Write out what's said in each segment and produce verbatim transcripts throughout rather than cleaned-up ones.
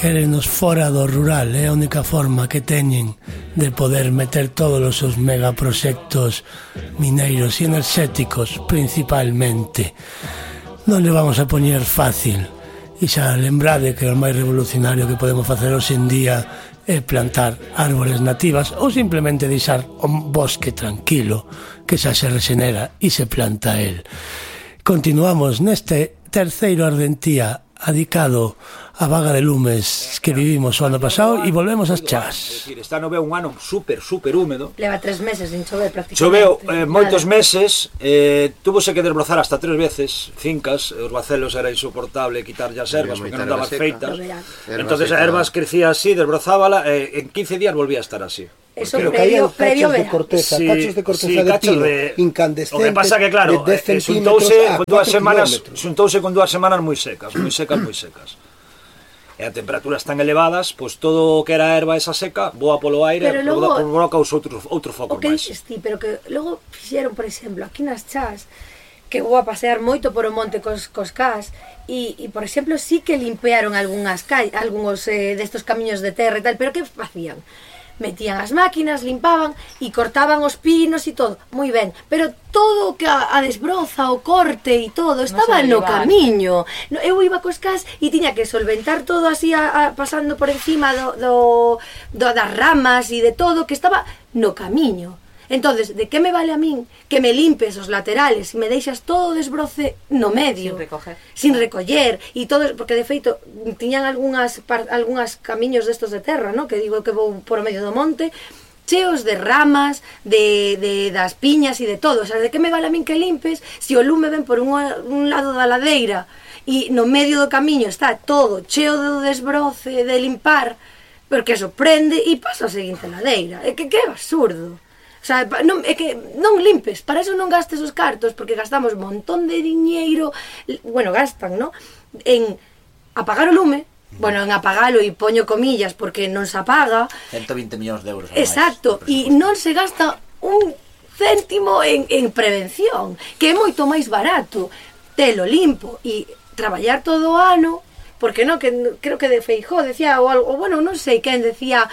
quérenos fora do rural, é a única forma que teñen de poder meter todos os seus megaproxectos mineiros e enerxéticos principalmente. Non le vamos a poñer fácil, e xa lembrade que o máis revolucionario que podemos facer hoxe en día é plantar árbores nativas ou simplemente deixar un bosque tranquilo que xa se regenera e se planta el. Continuamos neste terceiro Ardentía adicado a vaga de lumes que vivimos o ano pasado e volvemos ás chás. Está no veo un ano super, super húmedo. Leva tres meses sin chover prácticamente. Choveu eh, moitos meses, eh, túvose que desbrozar hasta tres veces fincas, os bacelos era insoportable quitarlle as ervas porque non daban feitas. Entonces as ervas crecía así, desbrozábala, e en quince días volvía a estar así. Eso previo, previo de corteza, sí, cachos de corteza sí, de pino, de... incandescentes. O que pasa que claro, de eh, xuntouse con dúas semanas, xuntouse con dúas semanas moi secas, moi secas, moi secas. E a temperaturas tan elevadas, pois pues todo o que era erva esa seca voa polo aire e provoca os outros outros focos máis. O que dices ti, pero que logo fixeron, por exemplo, aquí nas chás, que vou a pasear moito por o monte cos, cos cás, e, e por exemplo, sí que limpearon algunhas calles, algúns eh, destos camiños de terra e tal, pero que facían? Metían as máquinas, limpaban e cortaban os pinos e todo, moi ben, pero todo o que a, a desbroza, o corte e todo estaba no, no camiño. Eu iba cos cas e tiña que solventar todo así a, a, pasando por encima do, do, do das ramas e de todo que estaba no camiño. Entonces, de que me vale a min que me limpes os laterales e me deixas todo o desbroce no medio, sin recoger, sin recoller e todo, porque de feito tiñan algunhas algunhas camiños destos de terra, ¿no? Que digo que vou por o medio do monte, cheos de ramas, de, de das piñas e de todo. O sea, de que me vale a min que limpes se o lume ven por un, un lado da ladeira e no medio do camiño está todo cheo de desbroce, de limpar, porque eso prende e pasa a seguinte ladeira. É que que é absurdo. O sea, non, é que non limpes, para eso non gastes os cartos, porque gastamos un montón de diñeiro, bueno, gastan, ¿no? En apagar o lume, bueno, en apagalo e poño comillas porque non se apaga. ciento veinte millóns de euros. Exacto, e non se gasta un céntimo en, en prevención, que é moito máis barato telo limpo e traballar todo o ano, porque non, que creo que de Feijóo decía, ou algo, bueno, non sei quen decía,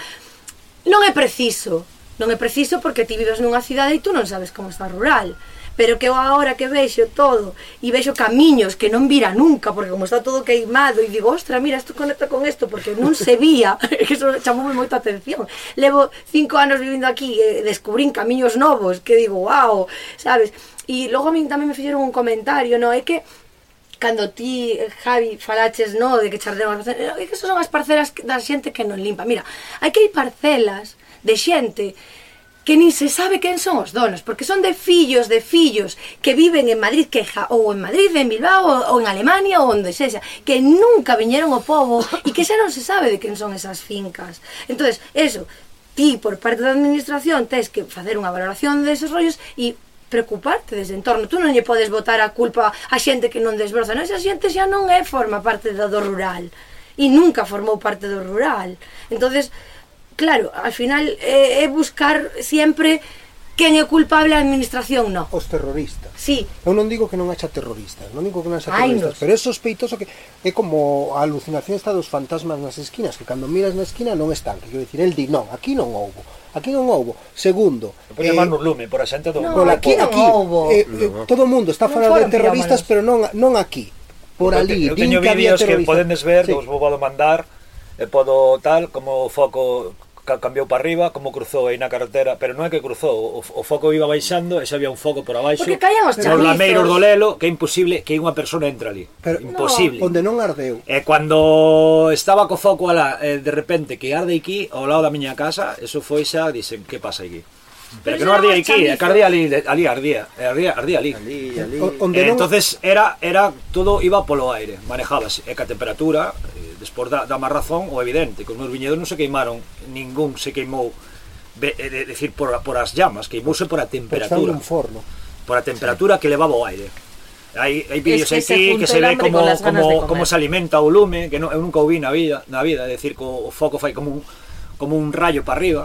non é preciso, non é preciso porque ti vives nunha cidade e tú non sabes como está rural, pero que eu agora que vexo todo e vexo camiños que non vira nunca porque como está todo queimado e digo, ostra, mira, isto conecta con isto porque non se vía, que eso chamoume moita atención. Levo cinco anos vivindo aquí e descubrín camiños novos que digo, wow, sabes? E logo a min tamén me fixeron un comentario, no, é que cando ti, Javi, falaches, no, de que chardemos, é que eso son as parcelas da xente que non limpa. Mira, hai que hai parcelas de xente que nin se sabe quen son os donos, porque son de fillos de fillos que viven en Madrid, que ja, ou en Madrid, en Bilbao, ou en Alemania, ou onde sexa, que nunca viñeron ao pobo e que xa non se sabe de quen son esas fincas. Entonces, eso, ti, por parte da administración, tens que facer unha valoración deses rollos e preocuparte dese entorno. Tú non lle podes botar a culpa a xente que non desbroza, non? Esa xente xa non é forma parte do, do rural e nunca formou parte do rural. Entonces, claro, al final é, é buscar sempre quen é culpable, a administración non. Os terroristas. Sí. Eu non digo que non haxa terroristas, non digo que non haxa Ay, terroristas, no. pero é sospeitoso que é como a alucinación esta dos fantasmas nas esquinas, que cando miras na esquina non están, que quero dicir, el di, non, aquí non houbo. Aquí non houbo. Segundo, Pode eh, chamar no lume por a xente do... No, por aquí, aquí non aquí, houbo. Eh, eh, todo o mundo está Non falando de foron terroristas, pirómanos. pero non, non aquí. Por eu ali, te, eu teño vídeos que podedes ver, sí. Os vou a mandar, e podo tal, como o foco cambiou para arriba, como cruzou aí na carretera, pero non é que cruzou, o, o foco iba baixando e xa había un foco por abaixo. Porque caían os chamizos. Os lameiros do Lelo, que é imposible que unha persona entre ali. Pero, imposible. No, onde non ardeu. E cando estaba co foco alá, eh, de repente que arde aquí ao lado da miña casa, eso foi xa, dixen, que pasa aquí? Pero, pero que non ardía aquí, é que ardía ali, ali ardía, ardía, ardía ali. ali, ali. Eh, entonces era era todo iba polo aire, manejábase, e que a temperatura eh, despois da, da má razón, o evidente, que os meus viñedos non se queimaron, ningún se queimou, de, de, de decir, por, por as llamas, queimouse por a temperatura. Un forno. Por a temperatura sí. Que levaba o aire. Hai, hai vídeos es que aquí que se ve como, como, como se alimenta o lume, que non, eu nunca o vi na vida, na vida, é dicir, que o foco fai como un, como un rayo para arriba.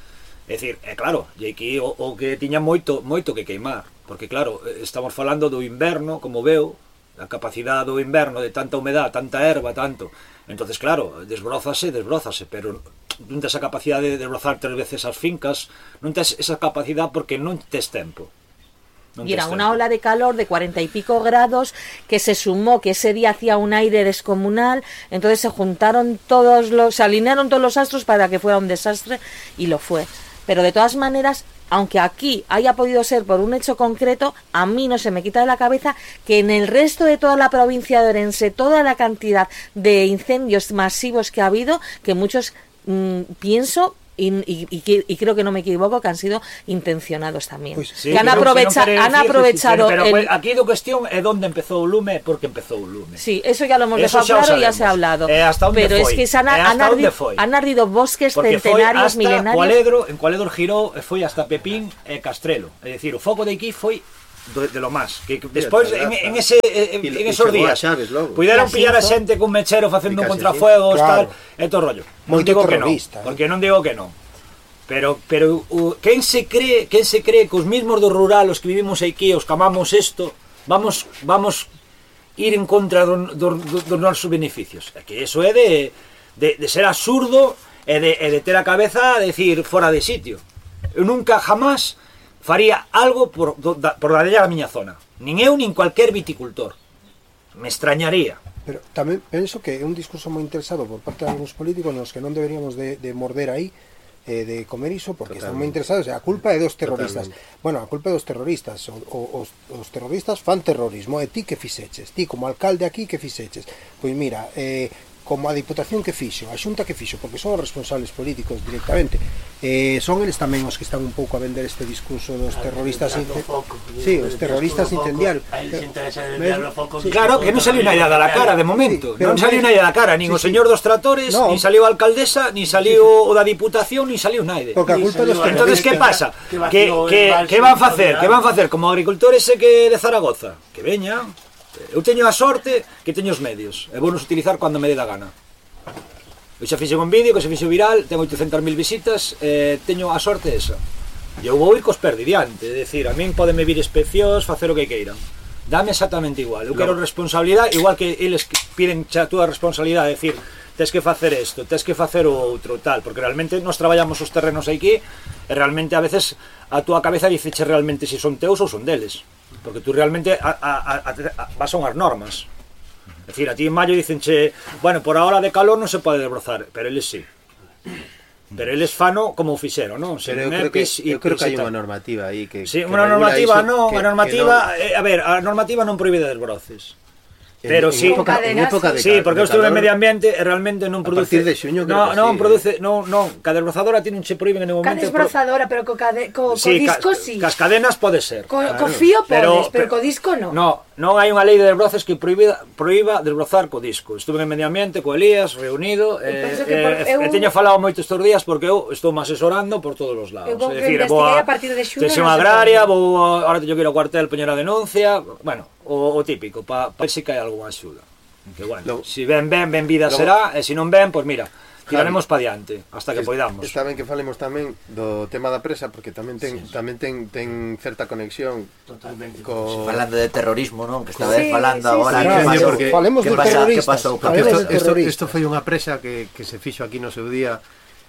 É dicir, é claro, e aquí o, o que tiña moito, moito que queimar, porque claro, estamos falando do inverno, como veo, a capacidade do inverno de tanta humedad, tanta erva, tanto, Entonces, claro, desbrózase, desbrózase, pero non tes a capacidade de desbrozar tres veces as fincas, non tes esa capacidade porque non tes tempo. No y era una tiempo. Ola de calor de cuarenta y pico grados que se sumó que ese día hacía un aire descomunal, entonces se juntaron todos los, se alinearon todos los astros para que fuera un desastre y lo fue. Pero de todas maneras, aunque aquí haya podido ser por un hecho concreto, a mí no se me quita de la cabeza que en el resto de toda la provincia de Orense, toda la cantidad de incendios masivos que ha habido, que muchos mmm, pienso Y, y, y, y creo que no me equivoco que han sido intencionados también, pues sí, que han, aprovecha, no han aprovechado pero, pero el... aquí la cuestión es dónde empezó o lume, porque empezó o lume, sí, eso ya lo hemos eso dejado claro y ya se ha hablado, eh, pero foi? es que se han, eh, han, ardido, han ardido bosques porque centenarios, milenarios. Cualedro, en Cualedro girou e foi hasta Pepín e Castrelo, é dicir, o foco de aquí foi de, de lo más, que despois en, en ese en, en esos días puderon pillar a xente cun mechero facendo contrafuegos, tal, e todo rollo. Non digo que non, porque non digo que non. Pero, pero uh, quen se cree, quen se cree que os mismos do rural, os que vivimos aquí, os que amamos isto, vamos vamos ir en contra dos do, do, do nosos beneficios? É que eso é de, de, de ser absurdo e de, e de ter a cabeza a decir fora de sitio. Eu nunca jamás faría algo por, do, da, por la da miña zona. Nin eu, nin cualquier viticultor. Me extrañaría. Pero tamén penso que é un discurso moi interesado por parte de algunos políticos nos que non deberíamos de, de morder aí, eh, de comer iso, porque Totalmente. Están moi interesados. A culpa é dos terroristas. Totalmente. Bueno, a culpa é dos terroristas. O, o, os, os terroristas fan terrorismo. E ti que fixeches? Ti como alcalde aquí que fixeches? Pois mira, eh, como a Diputación que fixo, a Xunta que fixo, porque son os responsables políticos directamente, eh, son eles tamén os que están un pouco a vender este discurso dos terroristas incendiarios. Sí, os terroristas incendiarios. Claro, que non saliu nada da cara de momento, sí, non saliu nada da cara, nin sí, o señor dos tratores, no. Nin saliu a alcaldesa, nin saliu o da Diputación, nin saliu naide. Porque a culpa dos entonces que pasa? Que que que van facer? Que van facer como agricultores que de Zaragoza, que veñan. Eu teño a sorte que teño os medios e vou nos utilizar cando me dé da gana. Eu xa fixe un vídeo que se fixe viral, ten oitocentas mil visitas, eh, teño a sorte esa. E eu vou ir cos perdi diante, é dicir, a min podeme vir inspeccións, facer o que queiran. Dame exactamente igual, eu quero responsabilidade, igual que eles piden xa a túa responsabilidade, é dicir, tes que facer isto, tes que facer o outro, tal, porque realmente nos traballamos os terrenos aquí e realmente a veces a túa cabeza diceche realmente se son teus ou son deles. Porque tú realmente a, a, a, a, vas a unhas normas. É dicir, a ti en maio dicenche, bueno, por a hora de calor non se pode desbrozar, pero eles sí. Pero eles fano como o fixeron, non? Pero eu creo que, eu creo que hai unha normativa aí que sí, unha normativa, non, a normativa, eh, a ver, a normativa non prohíbe desbroces. Pero en, sí, en época, en época de sí, porque eu estuve en medio ambiente e realmente non produce. A partir de xuño no, que non sí, produce, non, non, ca desbrozadora ti non che prohíben en ningún momento. Ca desbrozadora, pero co cade, co, sí, co disco ca, sí. Cas cadenas pode ser. Co, claro. Co fío podes, pero, pero co disco non. No, non hai unha lei de desbroces que proíba proíba desbrozar co disco. Estuve en medio ambiente co Elías reunido e eh, eh, eu... teño falado moito estes días porque eu estou me asesorando por todos os lados. É dicir, vou a, a partir de xuño. Tensión agraria, vou agora teño que ir ao cuartel poñer a denuncia, bueno, o, o típico, para pa ver se cae algunha axuda. Que bueno, lo, si ven ben, ben vida lo, será, e se non ven, pois mira, tiraremos pa diante hasta que poidamos. Está ben que falemos tamén do tema da presa, porque tamén ten sí. tamén ten, ten certa conexión totalmente co... falando de terrorismo, non? Que estaba sí, falando sí, agora sí, que sí, pasou, porque falemos que de pasa, terroristas. Que pasou, porque isto, isto, isto foi unha presa que, que se fixo aquí no seu día.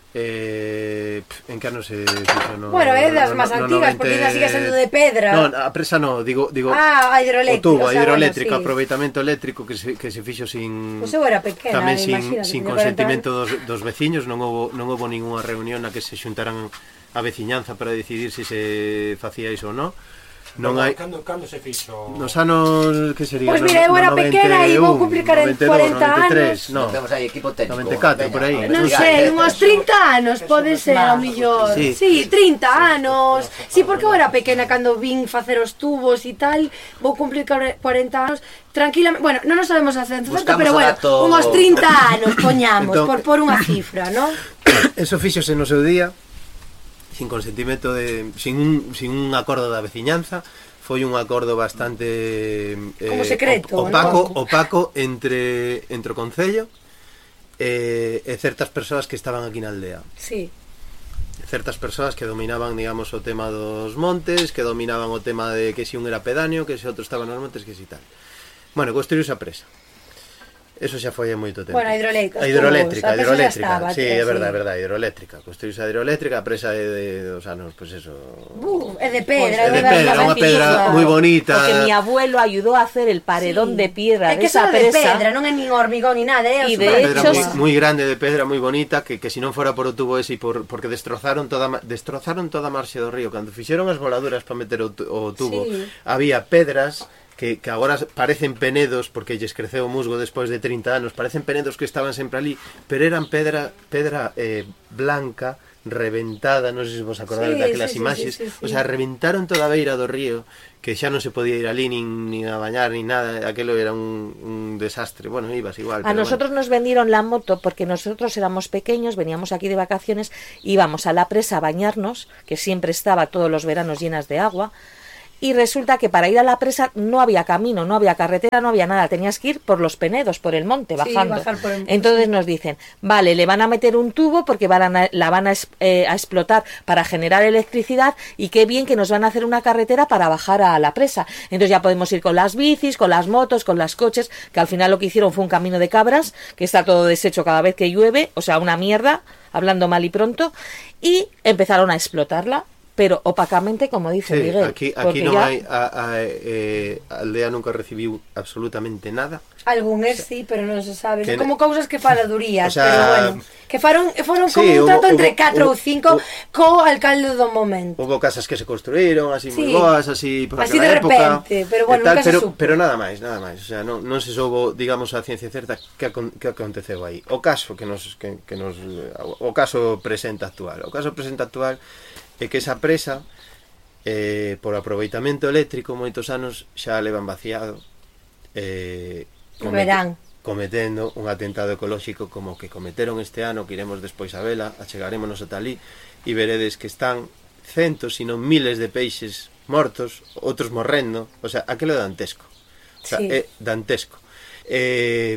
Eh, en que ano se fixo no, bueno, é das máis no, antigas, no, porque ainda sigue sendo de pedra. Non, a presa non, digo, digo ah, a hidroeléctrica, o tubo, o sea, a hidroeléctrica, bueno, sí. Aproveitamento eléctrico que se, que se fixo sin pues eu era pequena, tamén eh, sin, sin consentimento dos, dos veciños, non houbo, non houbo ninguna reunión na que se xuntaran a veciñanza para decidir se se facía iso ou non. Non hai cando cando se fixo nos anos que sería pois pues mira, eu era pequena e vou cumplir cuarenta anos. No, temos aí equipo técnico. noventa e catro por aí. Non sei, uns trinta anos pode ser ao millor. Sí. sí, trinta anos. Sí, porque eu era pequena cando vin facer os tubos e tal, vou cumplir cuarenta anos. Tranquilamente, bueno, non nos sabemos a cento, pero bueno, dato... uns trinta anos poñamos entón, por por unha cifra, ¿no? Eso fíxose no seu día. Sin consentimento de sin un sin un acordo da veciñanza, foi un acordo bastante eh, como secreto, opaco, ¿no? opaco entre entre o concello e, e certas persoas que estaban aquí na aldea. Sí. Certas persoas que dominaban, digamos, o tema dos montes, que dominaban o tema de que si un era pedáneo, que si outro estaba nos montes, que si tal. Bueno, construíuse a presa. Eso xa foi hai moito tempo. Bueno, a hidroeléctrica. A hidroeléctrica, a hidroeléctrica. Estaba, sí, é é verdade, é así. verdade, a hidroeléctrica. Construíse a hidroeléctrica, a presa é de, de dos anos, pois pues eso. Uh, é de pedra, É de pedra, unha pedra moi bonita. Porque mi abuelo ayudó a hacer el paredón Sí. de piedra É de que esa eso é de presa. pedra, non é nin hormigón ni nada, é Y super- de Pedra hecho, moi, moi grande de pedra, moi bonita, que, que se non fora por o tubo ese, por, porque destrozaron toda ma- destrozaron toda a marxe do río. Cando fixeron as voladuras para meter o, tu- o tubo, Sí. había pedras que, que agora parecen penedos, porque lles creceu o musgo despois de trinta anos, parecen penedos que estaban sempre ali, pero eran pedra pedra eh, blanca, reventada, non sei se vos acordades Sí, daquelas sí, sí, imaxes, sí, sí, sí. o sea, reventaron toda a beira do río, que xa non se podía ir ali nin, nin a bañar nin nada, aquelo era un, un desastre. Bueno, ibas igual, A pero nosotros bueno. nos vendieron la moto porque nosotros éramos pequeños, veníamos aquí de vacaciones, íbamos a la presa a bañarnos, que siempre estaba todos los veranos llenas de agua, y resulta que para ir a la presa no había camino, no había carretera, no había nada, tenías que ir por los penedos, por el monte, Sí, bajando. bajar por el- Entonces nos dicen, vale, le van a meter un tubo porque van a, la van a, es- eh, a explotar para generar electricidad y qué bien que nos van a hacer una carretera para bajar a la presa. Entonces ya podemos ir con las bicis, con las motos, con las coches, que al final lo que hicieron fue un camino de cabras, que está todo deshecho cada vez que llueve, o sea, una mierda, hablando mal y pronto, y empezaron a explotarla, pero opacamente, como dice Sí, Miguel. aquí, porque aquí non ya- hai a, a, eh, a aldea nunca recibiu absolutamente nada. Algún es sí, pero non se sabe. Que Son como cousas que faladurías, O sea, pero bueno, que foron foron como sí, un hubo- trato entre hubo- catro ou hubo- cinco hubo- co alcalde do momento. Houve casas que se construíron así Sí. moi boas, así por Así aquela de época. repente, pero bueno, e tal, nunca se pero, supo. pero nada máis, nada máis, o sea, non, non se soubo, digamos, a ciencia certa que, acon, que aconteceu aí. O caso que nos que, que nos o caso presente actual. O caso presente actual é que esa presa eh, por aproveitamento eléctrico moitos anos xa a levan vaciado, eh, No verán. cometendo un atentado ecolóxico como que cometeron este ano, que iremos despois a vela, achegarémonos ata ali e veredes que están centos, sino miles de peixes mortos, outros morrendo, o sea, aquilo é dantesco, o sea, Sí. é dantesco. Eh,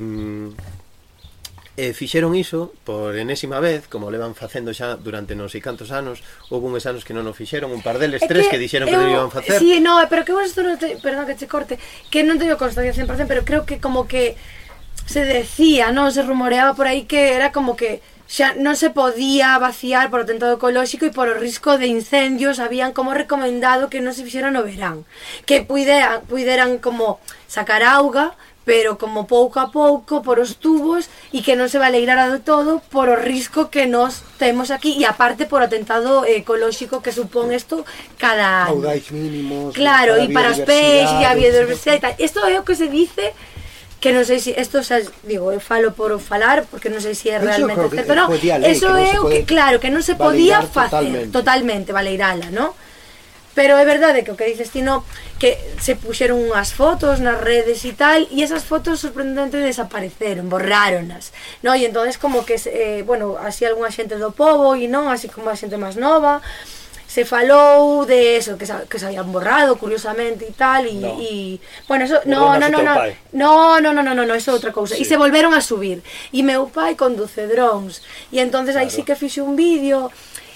E fixeron iso por enésima vez, como levan facendo xa durante non sei cantos anos. Houve uns anos que non o fixeron, un par deles, É tres que dixeron que eu- non iban facer. Sí, no, pero que eu isto non te, perdón que che corte, que non teño constancia cen por cento, pero creo que como que se decía, non, se rumoreaba por aí que era como que xa non se podía vaciar por o atentado ecolóxico e por o risco de incendios, habían como recomendado que non se fixera no verán, que puideran, puideran como sacar auga, pero como pouco a pouco por os tubos e que non se baleirara do todo por o risco que nos temos aquí e aparte por o atentado ecolóxico que supón isto cada ano. Caudais mínimos. Claro, e para os peixes e a biodiversidade e tal. Isto é o que se dice, que non sei se isto, xa, digo, eu falo por falar porque non sei se é Eso realmente creo que certo, non? podía lei, Eso que non é se o que, pode claro, que non se podía valeirar facer totalmente. totalmente, valeirala, non? Pero é verdade que o que dices ti, no, que se puxeron unhas fotos nas redes e tal, e esas fotos sorprendentemente desapareceron, borráronas, no? E entonces como que, eh, bueno, así algunha xente do pobo e non, así como a xente máis nova, se falou de eso, que se, que se habían borrado curiosamente e tal, e, No. e bueno, eso, no, Borronas no, no, o teu no, pai. no, no, no, no, no, no, eso é outra cousa, e Sí. se volveron a subir, e meu pai conduce drones, e entonces aí sí que fixe un vídeo,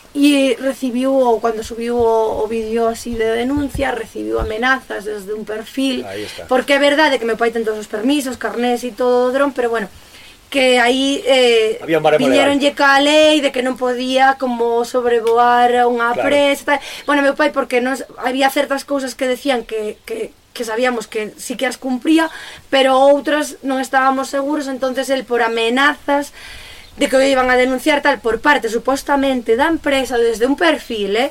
e recibiu, ou cando subiu o, o vídeo así de denuncia, recibiu amenazas desde un perfil, Aí está. porque é verdade que meu pai ten todos os permisos, carnés e todo o dron, pero bueno, que aí eh, Había un baremo viñeronlle ca lei de que non podía como sobrevoar unha Claro. presa, tal. Bueno, meu pai porque non había certas cousas que decían que, que, que sabíamos que sí que as cumpría, pero outras non estábamos seguros, entonces el por amenazas de que o iban a denunciar tal por parte supostamente da empresa desde un perfil, eh?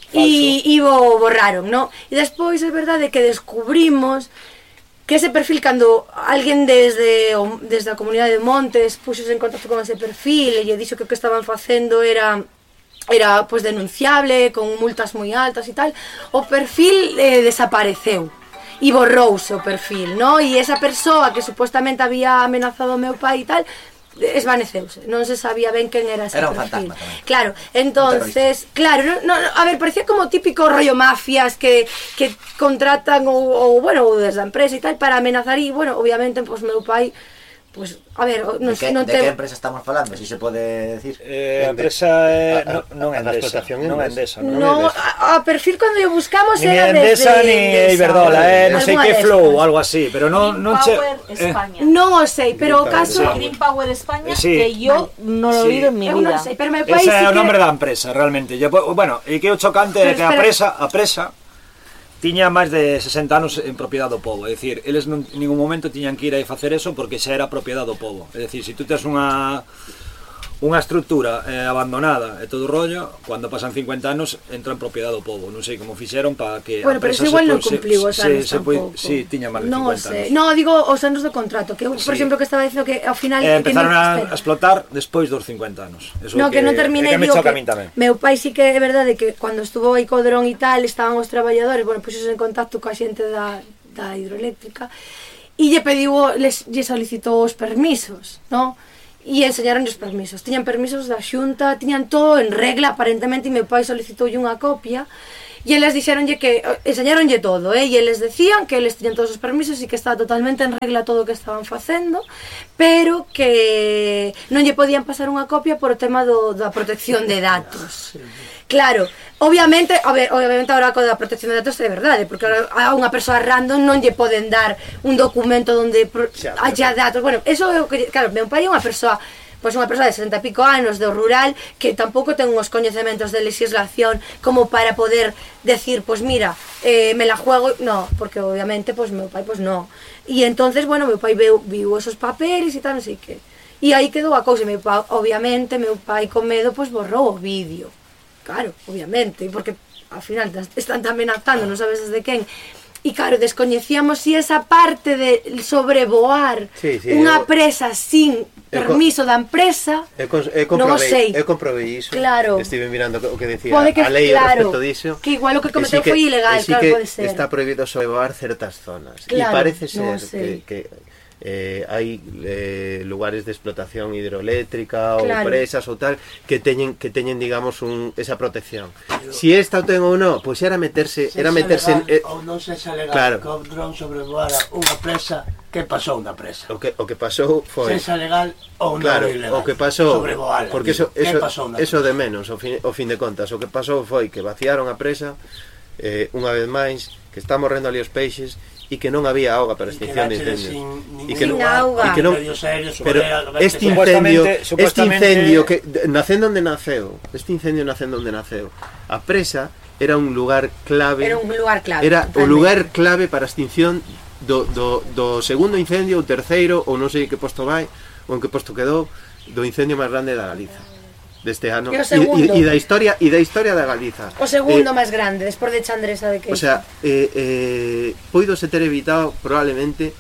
E, e o borraron, no? E despois é verdade que descubrimos que ese perfil, cando alguén desde, o, desde a comunidade de Montes puxose en contacto con ese perfil e lle dixo que o que estaban facendo era era pues denunciable, con multas moi altas e tal, o perfil eh, desapareceu e borrouse o perfil, no? E esa persoa que supostamente había amenazado ao meu pai e tal, esvaneceuse, non se sabía ben quen era ese Era un perfil. fantasma tamén. Claro, entonces, claro, no, no, a ver, parecía como típico rollo mafias que, que contratan ou, ou bueno, ou desde a empresa e tal para amenazar e, bueno, obviamente, pois pues, meu pai Pues, a ver, non, de que, non de te... que empresa estamos falando, si se pode decir? Eh, a empresa é, non, non é Endesa, non é Endesa, non No, é Endesa. a, a perfil cando yo buscamos Ni era Endesa desde ni Endesa, Iberdrola, eh, non sei alguna que destas. Flow ou algo así, pero non non che Power eh, España. Non o sei, pero o caso... Green Power España, Sí. que yo no lo he Sí. oído en mi Eu non vida. sei, pero meu pai ese sí é o que... nombre da empresa, realmente. Ya, bueno, e que o chocante é Pero que a espera. presa, a presa tiña máis de sesenta anos en propiedade do pobo, é dicir, eles non, en ningún momento tiñan que ir a facer eso porque xa era propiedade do pobo. É dicir, se si tú tes unha unha estructura eh, abandonada e todo o rollo, cando pasan cincuenta anos entra en propiedade do pobo. Non sei como fixeron para que Bueno, a pero empresa ese igual se, non se, cumpliu os se, anos se, tampouco. Si, sí, tiña máis de Non o cincuenta sei. anos. No, digo os anos do contrato, que eu, por Sí. exemplo, que estaba dicindo que ao final... Eh, que empezaron non- a, espera. a explotar despois dos cincuenta anos. Eso No, que, que non terminei, é que me digo choca que a min tamén. meu pai sí que é verdade que cando estuvo aí co dron e tal, estaban os traballadores, bueno, puxos en contacto coa xente da, da hidroeléctrica e lle pediu, les, lle solicitou os permisos, no? E enseñaron os permisos, tiñan permisos da xunta, tiñan todo en regla aparentemente, e meu pai solicitoulle unha copia e eles dixeronlle que, enseñaronlle todo, eh? E eles decían que eles tiñan todos os permisos e que estaba totalmente en regla todo o que estaban facendo, pero que non lle podían pasar unha copia por o tema do, da protección de datos. Claro, obviamente, a ver, obviamente ahora co da protección de datos é verdade, porque a unha persoa random non lle poden dar un documento onde haya datos. Bueno, eso é o que, claro, meu pai é unha persoa, pois unha persoa de sesenta e pico anos do rural que tampouco ten uns coñecementos de legislación como para poder decir, pois mira, eh, me la juego, no, porque obviamente, pois meu pai, pois no. E entonces, bueno, meu pai veu, viu esos papeles e tal, non sei que. E aí quedou a cousa, meu pai, obviamente, meu pai con medo, pois borrou o vídeo. Claro, obviamente, porque ao final están amenazando, non sabes desde quen. E claro, descoñecíamos si esa parte de sobrevoar sí, sí, unha eu, presa sin permiso da empresa, eu, eu non o sei. Eu comprobei iso, claro. estive mirando o que decía que, a lei claro, respecto diso, que igual o que cometeu sí foi ilegal, sí claro, que pode ser. Está prohibido sobrevoar certas zonas, e claro, parece ser no que, que eh, hai eh, lugares de explotación hidroeléctrica ou claro. presas ou tal que teñen que teñen digamos un esa protección. Pero, si esta o ten ou non, pois pues era meterse, era meterse legal, en, eh, ou non se xa legal, claro. Que o dron sobrevoara unha presa, que pasou na presa? O que o que pasou foi Sexa legal ou non claro, ilegal. o que pasou sobrevoala, porque eso eso pasou eso de menos, o fin, o fin de contas, o que pasou foi que vaciaron a presa eh, unha vez máis, que está morrendo ali os peixes e que non había auga para extinción de incendios. E que non auga. E que non, pero este incendio, este incendio que nacendo onde naceu, este incendio nacendo onde naceu, a presa era un lugar clave. Era un lugar clave. Era o lugar clave para a extinción do, do, do segundo incendio, o terceiro, ou non sei que posto vai, ou en que posto quedou, do incendio máis grande da Galiza deste ano, e, e, e da historia e da historia da Galiza. O segundo eh, máis grande, despois de Chandresa de Queixo. O sea, eh, eh, poido se ter evitado probablemente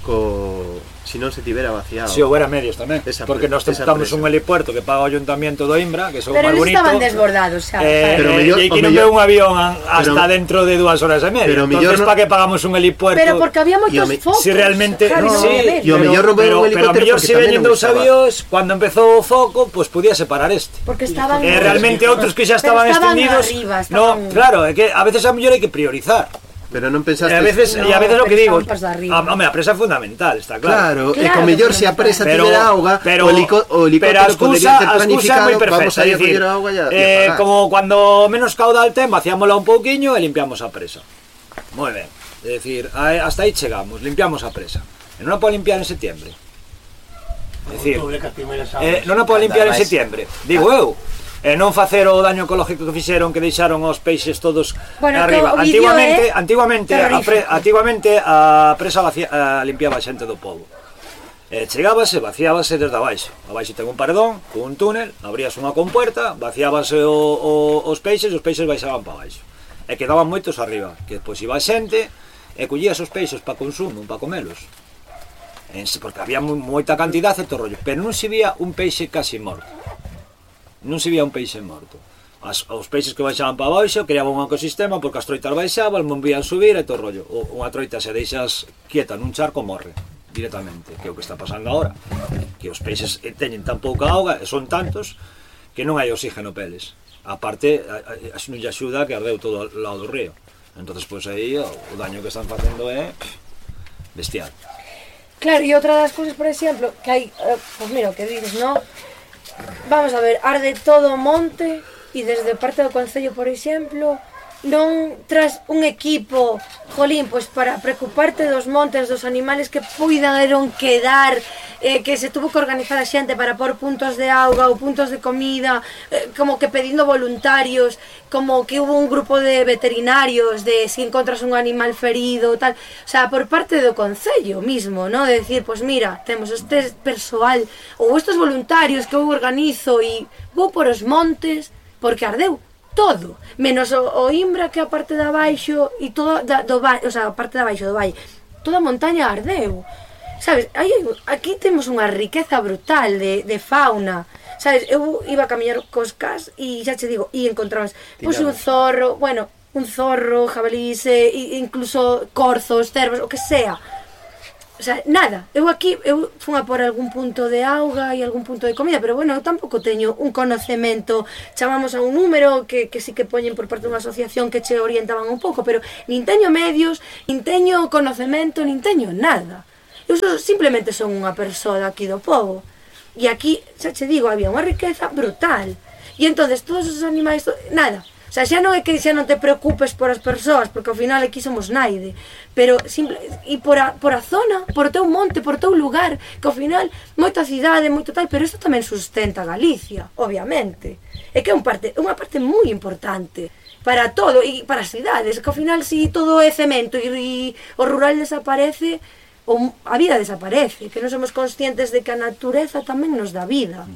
co si non se tivera vaciado. Si houbera medios tamén, esa porque nós estamos un helipuerto que paga o Ayuntamiento do Imbra, que son máis pero bonito. Pero estaban desbordados, xa. Eh, pero eh, mellor, e que non veo un avión hasta pero, dentro de dúas horas e media. Pero entonces, no, para que pagamos un helipuerto? Pero porque había moitos me, focos. Si realmente, claro, no, sí, e o mellor non veo un helicóptero, pero mellor se veñen dous avións, cando empezou o foco, pois pues, podía separar este. Porque estaban eh, realmente outros que xa estaban, estaban extendidos. Arriba, estaban... No, claro, é que a veces a mellor hai que priorizar. Pero non pensaste... E a veces, no, e a veces o que digo, a, home, a presa é fundamental, está claro. Claro, e co mellor se a presa tivera auga, pero, o, helico, o helicóptero podría ter planificado, vamos a ir a coller a auga e a, eh, como cuando menos caudal ten, vaciámola un pouquiño e limpiamos a presa. Moi ben, é dicir, hasta aí chegamos, limpiamos a presa. E non a pode limpiar en setiembre. É dicir, eh, non a pode limpiar en setiembre, digo eu. E non facer o daño ecológico que fixeron, que deixaron os peixes todos bueno, arriba. Antiguamente, é antiguamente, a pre, antiguamente a presa vacía, a limpiaba a xente do pobo. E chegábase, vaciábase desde abaixo. Abaixo ten un paredón, con un túnel, abrías unha compuerta, vaciábase o, o, os peixes e os peixes baixaban para abaixo. E quedaban moitos arriba, que depois iba a xente e collías os peixes para consumo, para comelos. En, porque había moita cantidade e todo rollo, pero non se vía un peixe casi morto. Non se vía un peixe morto. As, os peixes que baixaban para baixo creaban un ecosistema porque as troitas baixaban, volvían subir e todo rollo. O, unha troita se deixas quieta nun charco morre directamente, que é o que está pasando agora. Que os peixes teñen tan pouca auga e son tantos que non hai oxígeno peles. A parte, non lle axuda que ardeu todo ao lado do río. Entonces, pois aí o, o daño que están facendo é pff, bestial. Claro, e outra das cousas, por exemplo, que hai, eh, pues mira, o que dices, ¿no? Vamos a ver, arde todo o monte e desde parte do Concello, por exemplo, non tras un equipo, jolín, pois para preocuparte dos montes, dos animales que puidaron quedar, eh, que se tuvo que organizar a xente para pôr puntos de auga ou puntos de comida, eh, como que pedindo voluntarios, como que hubo un grupo de veterinarios de si encontras un animal ferido, tal, o sea, por parte do Concello mismo, ¿no? De decir, pois mira, temos este persoal ou estes voluntarios que eu organizo e vou por os montes porque ardeu todo, menos o, o Imbra, que é a parte de abaixo e todo da, do valle, o sea, a parte de abaixo do valle, toda a montaña ardeu, sabes, aí, aquí temos unha riqueza brutal de, de fauna, sabes, eu iba a camiñar cos cas e xa che digo, e encontramos pois un zorro, bueno, un zorro, jabalís, e incluso corzos, cervos, o que sea. O sea, nada, eu aquí, eu fun a por algún punto de auga e algún punto de comida, pero bueno, eu tampouco teño un conocemento, chamamos a un número que, que sí que poñen por parte dunha asociación que che orientaban un pouco, pero nin teño medios, nin teño conocemento, nin teño nada. Eu so, simplemente son unha persoa aquí do pobo, e aquí, xa che digo, había unha riqueza brutal, e entonces todos os animais, nada. O sea, xa non é que xa non te preocupes por as persoas, porque ao final aquí somos naide, pero simple, e por a, por a zona, por o teu monte, por o teu lugar, que ao final, moita cidade, moito tal, pero isto tamén sustenta Galicia, obviamente. É que é un parte, unha parte moi importante para todo, e para as cidades, que ao final si todo é cemento e, e o rural desaparece, o, a vida desaparece, que non somos conscientes de que a natureza tamén nos dá vida.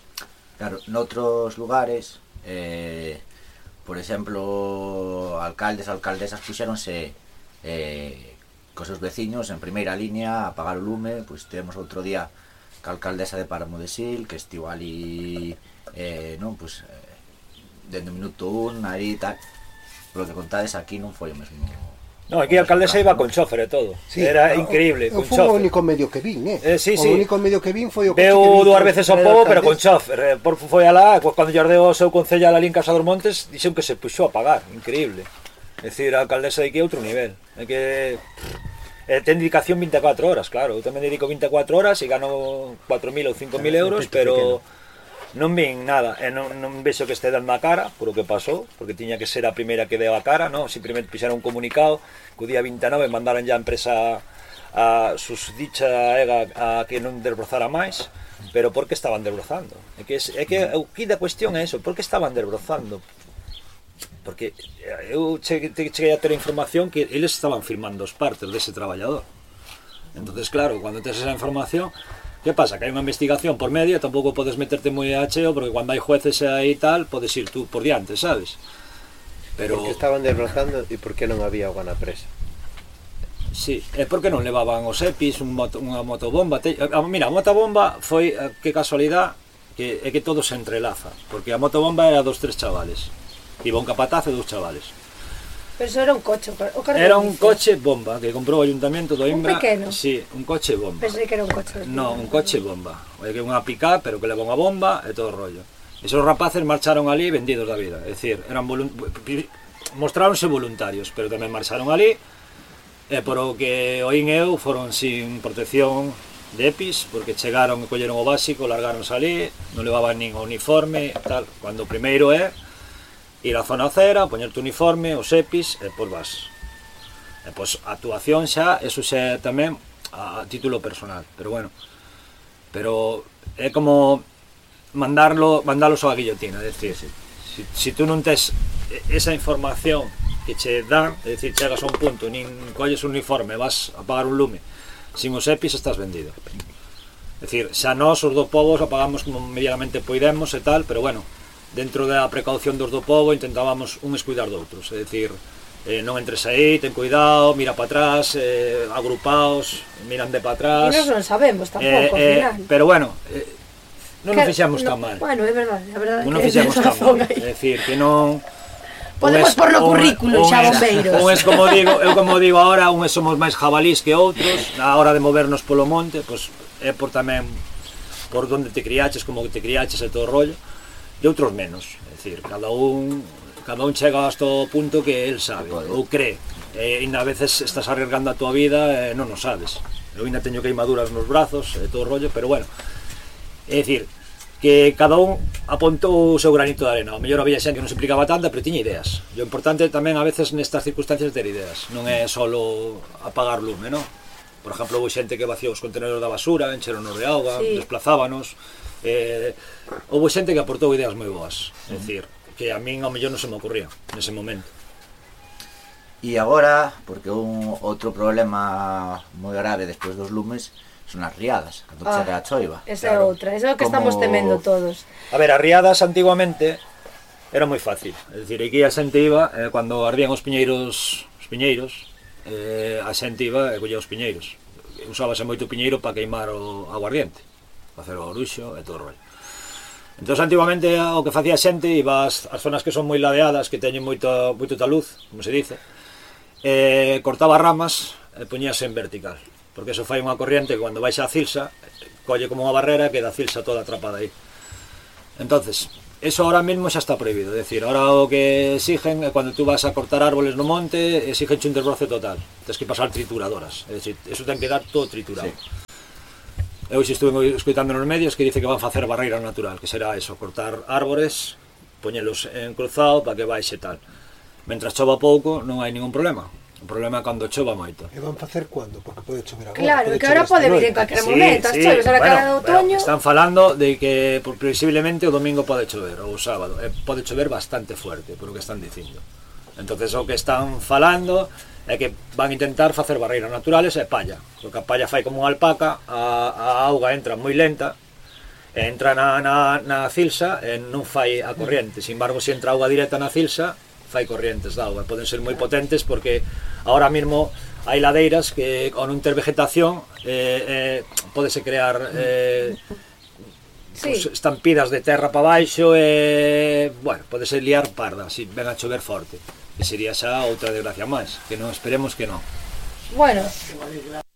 Claro, noutros lugares... Eh... Por exemplo, alcaldes, alcaldesas puxéronse eh, cos seus veciños en primeira línea a apagar o lume. Pois tivemos outro día que a alcaldesa de Páramo de Sil, que estivo ali eh, non, pois, eh, dende o minuto un, aí tal. Por lo que contades aquí non foi o mesmo. No, aquí a alcaldesa iba con chofer e todo. Sí, era no, increíble, con chofer. Foi o único medio que vin, eh? eh sí, sí. O único medio que vin foi o coche Veu que vin. dúas veces ao pobo, pero con chofer. Por foi alá, cando lle ardeu o seu concellal ali en Casa dos Montes, dixen que se puxou a pagar, increíble. É dicir, a alcaldesa de aquí é outro nivel. É que eh, ten dedicación vinte e catro horas, claro. Eu tamén dedico vinte e catro horas e gano cuatro mil ou cinco mil euros, pero non vin nada, e non, non vexo que este dando a cara por o que pasou, porque tiña que ser a primeira que deu a cara, non? Simplemente fixeron un comunicado que o día vinte e nove mandaran ya a empresa a susdicha ega a que non desbrozara máis, pero por que estaban desbrozando? É que, é que o que da cuestión é eso, por que estaban desbrozando? Porque eu cheguei, cheguei a ter a información que eles estaban firmando os partes dese traballador. Entonces, claro, cando tes esa información, que pasa? Que hai unha investigación por medio e tampouco podes meterte moi a cheo, porque cando hai jueces aí e tal, podes ir tú por diante, sabes? Pero... Porque estaban desbrozando e por que non había auga na presa? Sí, é porque non levaban os EPIs, un moto, unha motobomba. Te... Mira, a motobomba foi, que casualidade, que é que todo se entrelaza, porque a motobomba era dos tres chavales, iba un capataz e dos chavales. Pero eso era un coche, o era un coche bomba que comprou o Ayuntamiento do Imbra. Un pequeno? Sí, un coche bomba. Pensei que era un coche. No, un coche bomba. É que unha pick-up, pero que leva unha bomba e todo o rollo. Esos rapaces marcharon ali vendidos da vida, é dicir, eran volunt... mostráronse voluntarios, pero tamén marcharon ali, e por o que oín eu foron sin protección de EPIs, porque chegaron e colleron o básico, largáronse ali, non levaban nin uniforme, tal, cando o primeiro é ir á zona cera, poñerte o uniforme, os EPIs, e pois vas. E pois a actuación xa, eso xa tamén a, a título personal, pero bueno, pero é como mandarlo, mandalos á guillotina, é dicir, si, si, si tú non tes esa información que che dan, é dicir, chegas a un punto, nin colles un uniforme, vas a pagar un lume, sin os EPIs estás vendido. É dicir, xa nós, os do povos, apagamos como medianamente poidemos e tal, pero bueno, dentro da precaución dos do povo intentábamos uns cuidar doutros, é dicir, eh, non entres aí, ten cuidado, mira para atrás, eh, agrupaos, miran de para atrás. E nós non sabemos tampouco, eh, ao final. Eh, pero bueno, eh, non nos fixemos no, tan mal. Bueno, é verdade, a verdade non nos fixemos tan mal, é dicir, que non... Podemos por no currículo, xa bombeiros. Un es como digo, eu como digo agora, uns somos máis jabalís que outros, na hora de movernos polo monte, pois é por tamén por onde te criaches, como que te criaches e todo o rollo. E outros menos, é dicir, cada un cada un chega hasta o punto que el sabe ou cree, e ainda a veces estás arriesgando a tua vida e non o sabes. eu ainda teño queimaduras nos brazos e todo o rollo, pero bueno, é dicir, que cada un apontou o seu granito de arena. O mellor había xente que non se implicaba tanta, pero tiña ideas. E o importante tamén a veces nestas circunstancias ter ideas, non é solo apagar lume, non? Por exemplo, houve xente que vació os contenedores da basura, encheronos de auga, sí. desplazábanos. Eh, houve xente que aportou ideas moi boas, é dicir, que a min ao mellor non se me ocurría nese momento. E agora, porque un outro problema moi grave despois dos lumes son as riadas, cando ah, chega a choiva. Esa é claro. outra, esa é o que Como... estamos temendo todos. A ver, as riadas antiguamente era moi fácil, é dicir, aquí a xente iba, eh, cando ardían os piñeiros, os piñeiros, eh, a xente iba e collía os piñeiros. Usábase moito piñeiro para queimar o aguardiente, para hacer o oruxo e todo o rollo. Entón, antiguamente, o que facía a xente, iba ás, ás zonas que son moi ladeadas, que teñen moito, moito taluz, como se dice, eh, cortaba ramas e poñíase en vertical. Porque eso fai unha corriente que cando baixa a cilsa colle como unha barrera e queda a cilsa toda atrapada aí. Entonces, eso ahora mesmo xa está prohibido, é dicir, ahora o que exigen é cando tú vas a cortar árboles no monte, exigen un desbroce total, tens que pasar trituradoras, é dicir, eso ten que dar todo triturado. Sí. Eu xe estuve escoitando nos medios que dice que van a facer barreira natural, que será eso, cortar árboles, poñelos en cruzado para que baixe tal. Mentras chova pouco non hai ningún problema. O problema é cando chova moito. E van facer cando? Porque pode chover agora. Claro, que agora pode vir en calquera momento. As choves, ahora bueno, cada outoño. Bueno, están falando de que previsiblemente o domingo pode chover, ou o sábado. E pode chover bastante fuerte, por o que están dicindo. Entonces o que están falando é que van a intentar facer barreiras naturales e palla. Porque a palla fai como unha alpaca, a, a auga entra moi lenta, e entra na, na, na cilsa e non fai a corriente. Sin embargo, se entra auga directa na cilsa, fai corrientes de auga, poden ser moi potentes porque ahora mesmo hai ladeiras que ao non ter vegetación eh, eh, podese crear eh, sí. pues, estampidas de terra para baixo e, bueno, podese liar parda se ven a chover forte e sería xa outra desgracia máis, que non esperemos que non. Bueno,